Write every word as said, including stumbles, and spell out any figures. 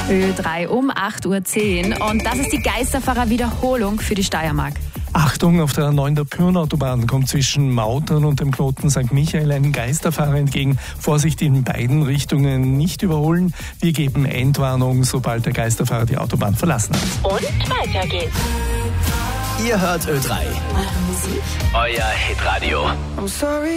Ö drei um acht Uhr zehn. Und das ist die Geisterfahrer-Wiederholung für die Steiermark. Achtung, auf der neuen Pyhrn-Autobahn kommt zwischen Mautern und dem Knoten Sankt Michael ein Geisterfahrer entgegen. Vorsicht, in beiden Richtungen nicht überholen. Wir geben Endwarnung, sobald der Geisterfahrer die Autobahn verlassen hat. Und weiter geht's. Ihr hört Ö drei. Eure Musik. Euer Hitradio. I'm sorry.